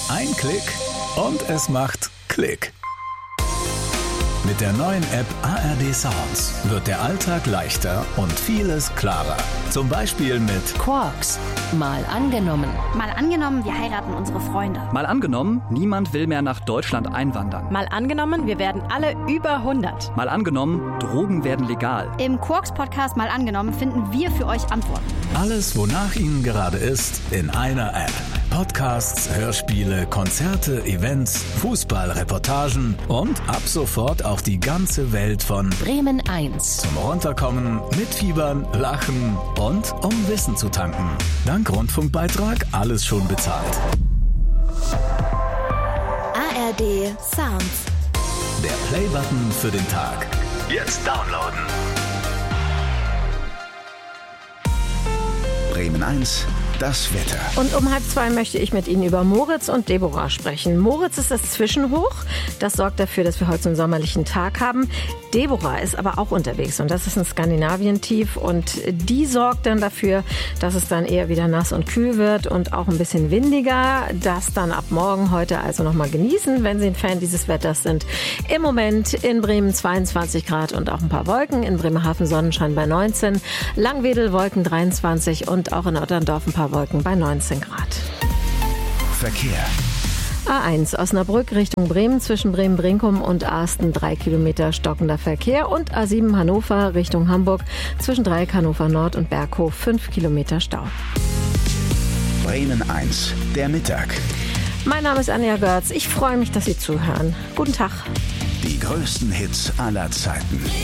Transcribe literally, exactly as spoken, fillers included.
Ein Klick und es macht Klick. Mit der neuen App A R D Sounds wird der Alltag leichter und vieles klarer. Zum Beispiel mit Quarks. Mal angenommen. Mal angenommen, wir heiraten unsere Freunde. Mal angenommen, niemand will mehr nach Deutschland einwandern. Mal angenommen, wir werden alle über hundert. Mal angenommen, Drogen werden legal. Im Quarks-Podcast Mal angenommen finden wir für euch Antworten. Alles, wonach Ihnen gerade ist, in einer App. Podcasts, Hörspiele, Konzerte, Events, Fußball-Reportagen und ab sofort auch die ganze Welt von Bremen eins. Zum Runterkommen, mitfiebern, lachen und um Wissen zu tanken. Dank Rundfunkbeitrag alles schon bezahlt. A R D Sounds. Der Play-Button für den Tag. Jetzt downloaden. Bremen eins, das Wetter. Und um halb zwei möchte ich mit Ihnen über Moritz und Deborah sprechen. Moritz ist das Zwischenhoch. Das sorgt dafür, dass wir heute einen sommerlichen Tag haben. Deborah ist aber auch unterwegs und das ist ein Skandinavien-Tief. Und die sorgt dann dafür, dass es dann eher wieder nass und kühl wird und auch ein bisschen windiger. Das dann ab morgen heute also nochmal genießen, wenn Sie ein Fan dieses Wetters sind. Im Moment in Bremen zweiundzwanzig Grad und auch ein paar Wolken. In Bremerhaven Sonnenschein bei neunzehn. Langwedel Wolken dreiundzwanzig und auch in Otterndorf ein paar Wolken bei neunzehn Grad. Verkehr. A eins Osnabrück Richtung Bremen zwischen Bremen-Brinkum und Asten drei Kilometer stockender Verkehr und A sieben Hannover Richtung Hamburg zwischen Dreieck Hannover Nord und Berghof fünf Kilometer Stau. Bremen eins, der Mittag. Mein Name ist Anja Görz. Ich freue mich, dass Sie zuhören. Guten Tag. Die größten Hits aller Zeiten.